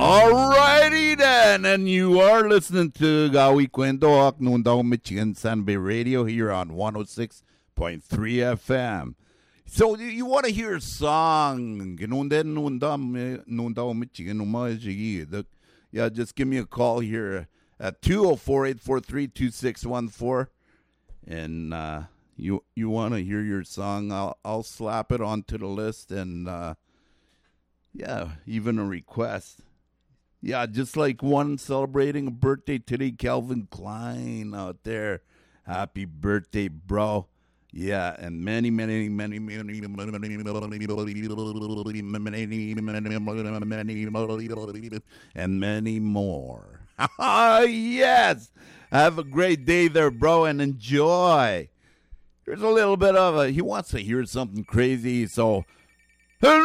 Alrighty then, and you are listening to Gawi Kwento Aknundao Michigan Sanbay Radio here on 106.3 FM. So you want to hear a song, yeah, just give me a call here at 204-843-2614, and you want to hear your song, I'll slap it onto the list, and yeah, even a request. Yeah, just like one celebrating a birthday today, Calvin Klein out there. Happy birthday, bro. Yeah, and many more. Yes. Have a great day there, bro, and enjoy. Here's a little bit of he wants to hear something crazy, so